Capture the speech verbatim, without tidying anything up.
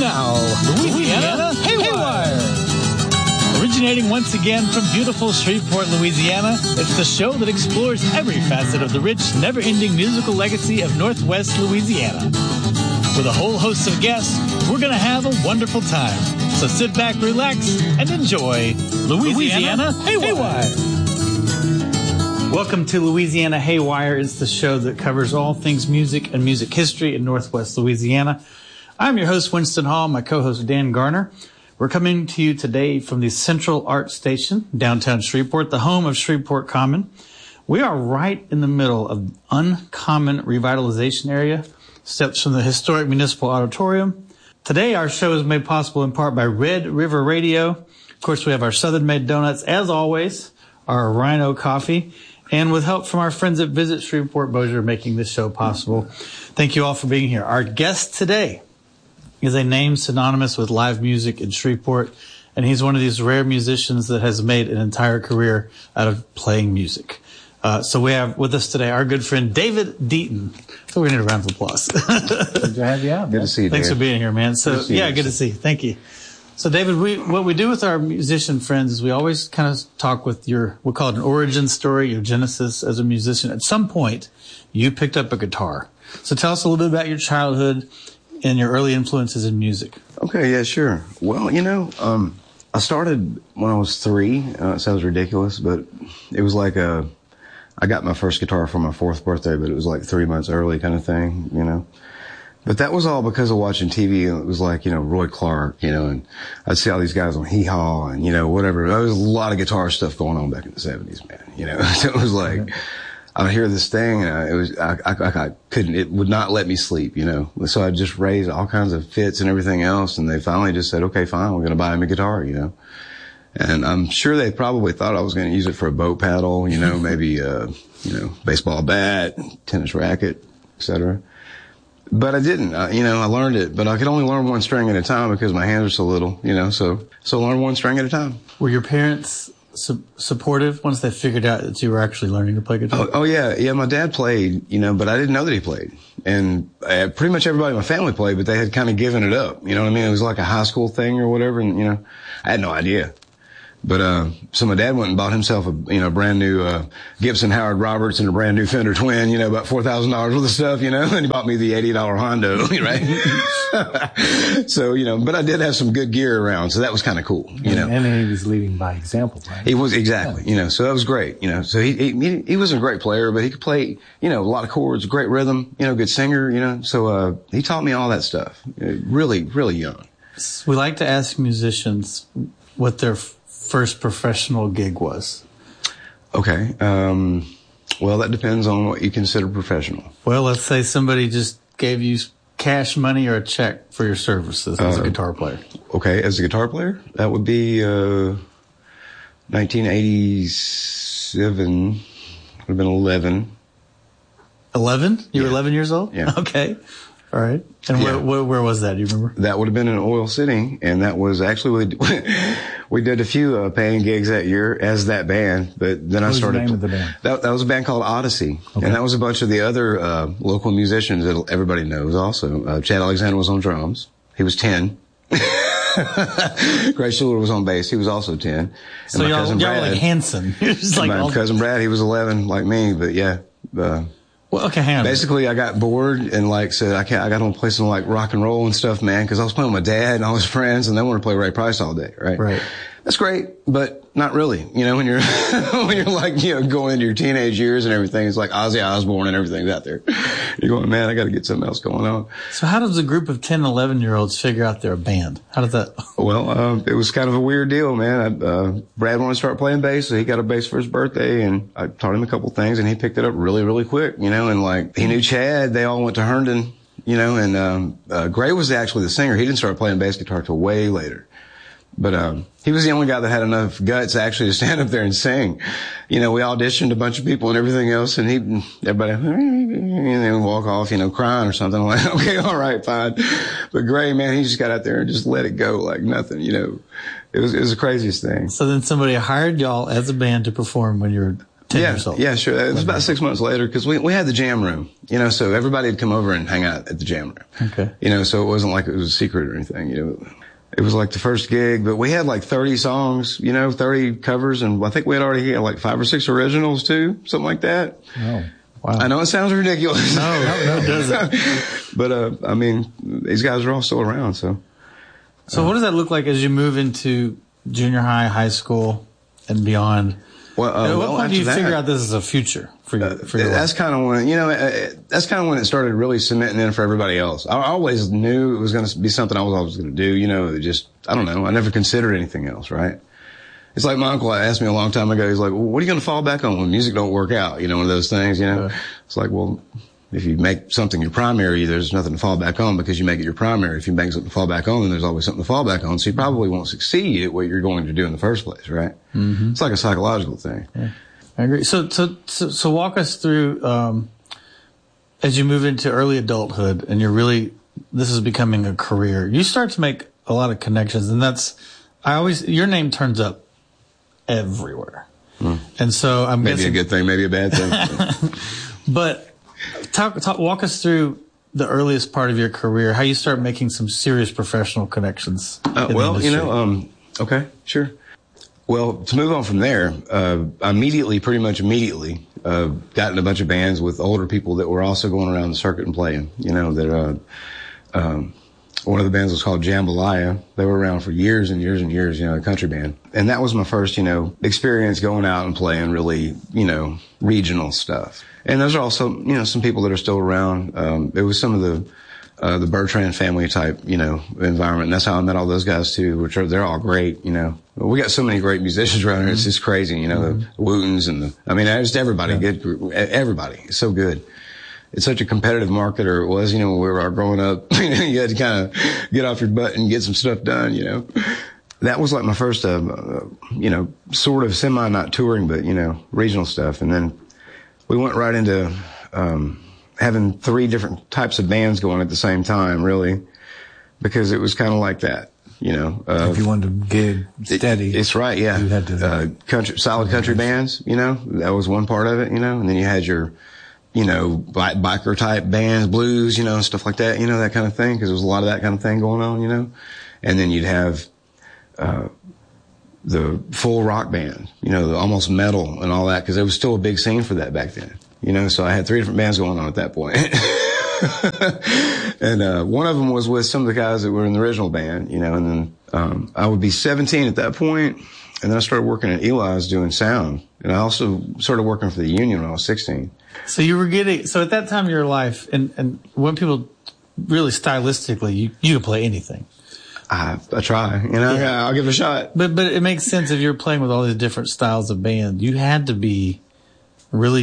now, Louisiana Haywire. Originating once again from beautiful Shreveport, Louisiana, it's the show that explores every facet of the rich, never-ending musical legacy of Northwest Louisiana. With a whole host of guests, we're going to have a wonderful time. So sit back, relax, and enjoy Louisiana, Louisiana Haywire. Welcome to Louisiana Haywire. It's the show that covers all things music and music history in Northwest Louisiana. I'm your host, Winston Hall, my co-host, Dan Garner. We're coming to you today from the Central Art Station, downtown Shreveport, the home of Shreveport Common. We are right in the middle of Uncommon Revitalization Area, steps from the historic Municipal Auditorium. Today, our show is made possible in part by Red River Radio. Of course, we have our Southern Made Donuts, as always, our Rhino Coffee, and with help from our friends at Visit Shreveport Bossier making this show possible. Thank you all for being here. Our guest today is a name synonymous with live music in Shreveport, and he's one of these rare musicians that has made an entire career out of playing music. Uh, so we have with us today our good friend David Deaton. So we're going to need a round of applause. Good to have you out. Good to see you, Thanks Dave. for being here, man. So Good yeah, you. good to see you. Thank you. So David, we what we do with our musician friends is we always kind of talk with your, we'll call it an origin story, your genesis as a musician. At some point, you picked up a guitar. So tell us a little bit about your childhood and your early influences in music. Okay, yeah, sure. Well, you know, um, I started when I was three. Uh, it sounds ridiculous, but it was like a, I got my first guitar for my fourth birthday, but it was like three months early kind of thing, you know. But that was all because of watching T V, and it was like, you know, Roy Clark, you know, and I'd see all these guys on Hee Haw and, you know, whatever. There was a lot of guitar stuff going on back in the seventies, man, you know. So it was like, I would hear this thing, and I, it was, I, I, I couldn't, it would not let me sleep, you know. So I just raised all kinds of fits and everything else, and they finally just said, okay, fine, we're going to buy him a guitar, you know. And I'm sure they probably thought I was going to use it for a boat paddle, you know, maybe, uh, you know, baseball bat, tennis racket, et cetera. But I didn't, uh, you know, I learned it, but I could only learn one string at a time because my hands are so little, you know, so, so learn one string at a time. Were your parents su- supportive once they figured out that you were actually learning to play guitar? Oh, oh yeah, yeah, my dad played, you know, but I didn't know that he played. And uh, pretty much everybody in my family played, but they had kind of given it up, you know what I mean? It was like a high school thing or whatever, and, you know, I had no idea. But, uh, so my dad went and bought himself a, you know, brand new, uh, Gibson Howard Roberts and a brand new Fender Twin, you know, about four thousand dollars worth of stuff, you know, and he bought me the eighty dollar Hondo, right? So, you know, but I did have some good gear around, so that was kind of cool, you know. And he was leading by example, right? He was, exactly, you know, so that was great, you know. So he, he, he wasn't a great player, but he could play, you know, a lot of chords, great rhythm, you know, good singer, you know. So, uh, he taught me all that stuff, really, really young. We like to ask musicians what their first professional gig was. Okay. Um, well, that depends on what you consider professional. Well, let's say somebody just gave you cash money or a check for your services as uh, a guitar player. Okay. As a guitar player, that would be, uh, nineteen eighty-seven. Would have been eleven. eleven? You yeah. were eleven years old? Yeah. Okay. All right. And yeah. where, where where was that? Do you remember? That would have been in Oil City, and that was actually we, we did a few uh, paying gigs that year as that band. But then what I was started. The name of the band? That, that was a band called Odyssey, okay. And that was a bunch of the other uh, local musicians that everybody knows. Also, uh, Chad Alexander was on drums. He was ten. Gray Schuler was on bass. He was also ten. And so my y'all, cousin y'all Brad, were like Hanson. like my all... cousin Brad, he was eleven, like me. But yeah. Uh, Well, okay, hang on. Basically, I got bored and like said, I can't, I got to play some like rock and roll and stuff, man, because I was playing with my dad and all his friends, and they wanted to play Ray Price all day, right? Right. That's great, but not really. You know, when you're when you're like, you know, going into your teenage years and everything, it's like Ozzy Osbourne and everything's out there. You're going, man, I got to get something else going on. So how does a group of ten, eleven year olds figure out they're a band? How did that? Well, uh, it was kind of a weird deal, man. I, uh, Brad wanted to start playing bass, so he got a bass for his birthday, and I taught him a couple things, and he picked it up really, really quick, you know, and like he knew Chad. They all went to Herndon, you know, and um, uh, Gray was actually the singer. He didn't start playing bass guitar till way later. But um he was the only guy that had enough guts actually to stand up there and sing. You know, we auditioned a bunch of people and everything else, and he, everybody, and then walk off, you know, crying or something. I'm like, okay, all right, fine. But Gray, man, he just got out there and just let it go like nothing, you know. It was, it was the craziest thing. So then somebody hired y'all as a band to perform when you were ten yeah, years old. Yeah, sure. It was about six months later because we we had the jam room, you know, so everybody would come over and hang out at the jam room. Okay. You know, so it wasn't like it was a secret or anything. You know, it was like the first gig, but we had like thirty songs, you know, thirty covers, and I think we had already had like five or six originals too, something like that. Oh, wow. I know it sounds ridiculous. No, no, no, it doesn't. But uh, I mean, these guys are all still around, so. So what does that look like as you move into junior high, high school, and beyond? Well, uh, At what well, point do you after figure that- out this is a future for you? For your That's life? kind of when, you know, uh, that's kind of when it started really cementing in for everybody else. I always knew it was going to be something I was always going to do, you know, it just, I don't know, I never considered anything else, right? It's like my uncle asked me a long time ago, he's like, well, what are you going to fall back on when music don't work out? You know, one of those things, you know? Yeah. It's like, well, if you make something your primary, there's nothing to fall back on because you make it your primary. If you make something to fall back on, then there's always something to fall back on. So you probably won't succeed at what you're going to do in the first place, right? Mm-hmm. It's like a psychological thing. Yeah. I agree. So, so, so, so walk us through, um, as you move into early adulthood and you're really, this is becoming a career, you start to make a lot of connections, and that's, I always, your name turns up everywhere. Hmm. And so I'm Maybe guessing, a good thing, maybe a bad thing. but talk, talk, walk us through the earliest part of your career, how you start making some serious professional connections. Uh, in well, the you industry. know, um, okay, sure. Well, to move on from there, uh, I immediately, pretty much immediately, uh, got in a bunch of bands with older people that were also going around the circuit and playing. You know, that, uh, um, one of the bands was called Jambalaya. They were around for years and years and years, you know, a country band. And that was my first, you know, experience going out and playing really, you know, regional stuff. And those are also, you know, some people that are still around. Um, it was some of the, uh, the Bertrand family type, you know, environment. And that's how I met all those guys too, which are, they're all great, you know. We got so many great musicians around here. It's just crazy, you know, mm-hmm. the Wootens and the, I mean, just everybody, yeah. good, everybody. It's so good. It's such a competitive market, or it was, you know, when we were growing up. You had to kind of get off your butt and get some stuff done, you know. That was like my first, uh, uh, you know, sort of semi, not touring, but, you know, regional stuff. And then we went right into um, having three different types of bands going at the same time, really, because it was kind of like that, you know. Uh, if you wanted to gig steady. It, it's right, yeah. You had to, uh, country, solid country bands, you know. That was one part of it, you know. And then you had your, you know, bi- biker type bands, blues, you know, stuff like that, you know, that kind of thing, because there was a lot of that kind of thing going on, you know. And then you'd have uh the full rock band, you know, the almost metal and all that, because there was still a big scene for that back then, you know. So I had three different bands going on at that point. And uh one of them was with some of the guys that were in the original band, you know. And then um I would be seventeen at that point, and then I started working at Eli's doing sound, and I also started working for the union when I was sixteen. So you were getting, so at that time of your life, and, and when people really stylistically, you, you can play anything. I, I try, you know, yeah. I'll give it a shot. But, but it makes sense if you're playing with all these different styles of band. You had to be really